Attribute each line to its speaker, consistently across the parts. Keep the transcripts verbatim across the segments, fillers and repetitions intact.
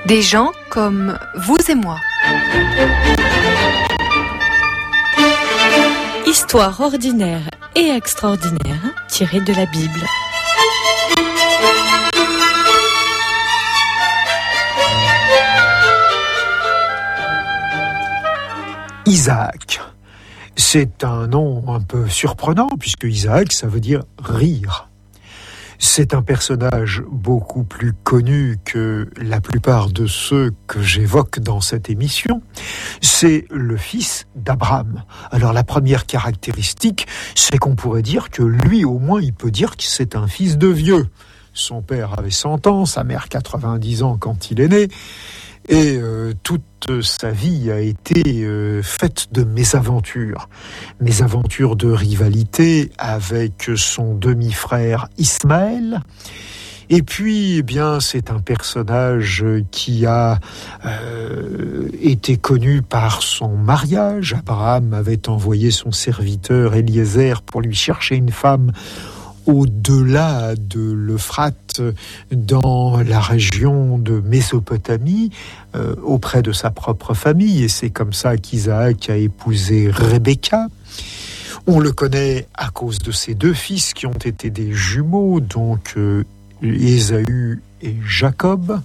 Speaker 1: Des gens comme vous et moi.
Speaker 2: Histoire ordinaire et extraordinaire tirée de la Bible.
Speaker 3: Isaac. C'est un nom un peu surprenant puisque Isaac, ça veut dire rire. C'est un personnage beaucoup plus connu que la plupart de ceux que j'évoque dans cette émission. C'est le fils d'Abraham. Alors la première caractéristique, c'est qu'on pourrait dire que lui, au moins, il peut dire que c'est un fils de vieux. Son père avait cent ans, sa mère quatre-vingt-dix ans quand il est né. Et euh, toute sa vie a été euh, faite de mésaventures. Mésaventures de rivalité avec son demi-frère Ismaël. Et puis, eh bien, c'est un personnage qui a euh, été connu par son mariage. Abraham avait envoyé son serviteur Eliezer pour lui chercher une femme au-delà de l'Euphrate, dans la région de Mésopotamie, euh, auprès de sa propre famille. Et c'est comme ça qu'Isaac a épousé Rebecca. On le connaît à cause de ses deux fils qui ont été des jumeaux, donc euh, Ésaü et Jacob,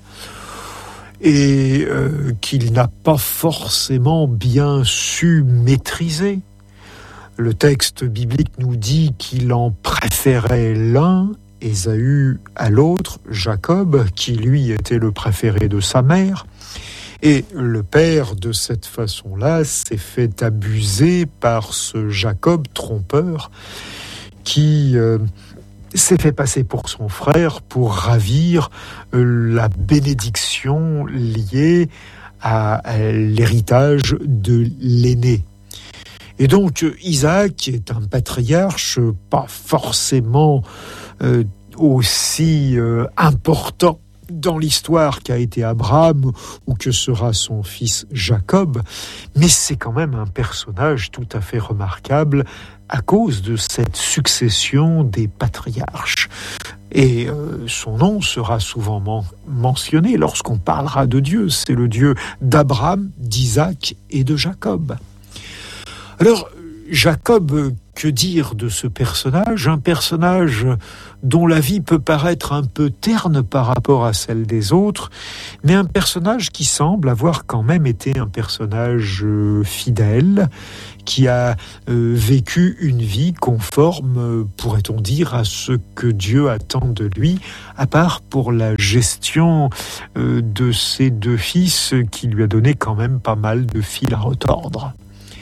Speaker 3: et euh, qu'il n'a pas forcément bien su maîtriser. Le texte biblique nous dit qu'il en préférait l'un, Ésaü, à l'autre, Jacob, qui lui était le préféré de sa mère. Et le père, de cette façon-là, s'est fait abuser par ce Jacob trompeur qui euh, s'est fait passer pour son frère pour ravir euh, la bénédiction liée à, à l'héritage de l'aîné. Et donc, Isaac est un patriarche pas forcément euh, aussi euh, important dans l'histoire qu'a été Abraham ou que sera son fils Jacob, mais c'est quand même un personnage tout à fait remarquable à cause de cette succession des patriarches. Et euh, son nom sera souvent men- mentionné lorsqu'on parlera de Dieu. C'est le Dieu d'Abraham, d'Isaac et de Jacob. Alors, Jacob, que dire de ce personnage ? Un personnage dont la vie peut paraître un peu terne par rapport à celle des autres, mais un personnage qui semble avoir quand même été un personnage fidèle, qui a euh, vécu une vie conforme, pourrait-on dire, à ce que Dieu attend de lui, à part pour la gestion euh, de ses deux fils, qui lui a donné quand même pas mal de fil à retordre.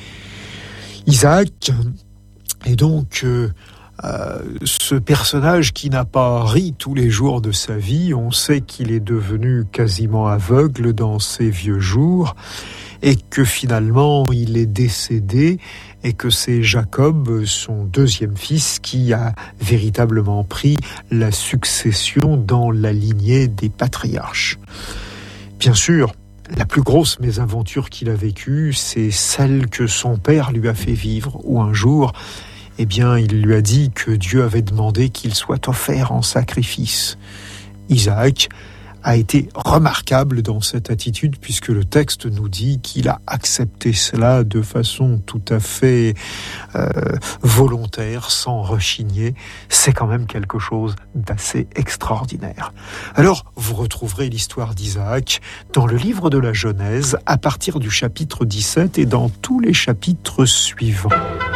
Speaker 3: Isaac est donc euh, euh, ce personnage qui n'a pas ri tous les jours de sa vie. On sait qu'il est devenu quasiment aveugle dans ses vieux jours et que finalement il est décédé et que c'est Jacob, son deuxième fils, qui a véritablement pris la succession dans la lignée des patriarches. Bien sûr, la plus grosse mésaventure qu'il a vécue, c'est celle que son père lui a fait vivre, où un jour, eh bien, il lui a dit que Dieu avait demandé qu'il soit offert en sacrifice. Isaac a été remarquable dans cette attitude, puisque le texte nous dit qu'il a accepté cela de façon tout à fait euh, volontaire, sans rechigner. C'est quand même quelque chose d'assez extraordinaire. Alors, vous retrouverez l'histoire d'Isaac dans le livre de la Genèse, à partir du chapitre dix-sept et dans tous les chapitres suivants.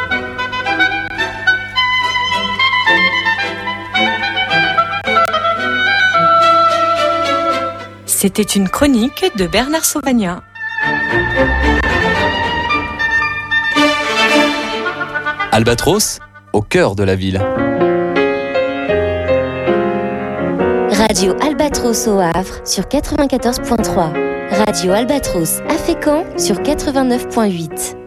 Speaker 2: C'était une chronique de Bernard Sauvagnat.
Speaker 4: Albatros, au cœur de la ville.
Speaker 5: Radio Albatros au Havre sur quatre-vingt-quatorze point trois. Radio Albatros à Fécamp sur quatre-vingt-neuf point huit.